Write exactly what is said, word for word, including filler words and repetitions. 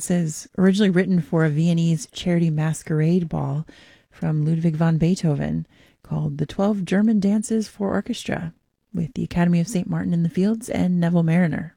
dances originally written for a Viennese charity masquerade ball from Ludwig van Beethoven called The Twelve German Dances for Orchestra, with the Academy of Saint Martin in the Fields and Neville Marriner.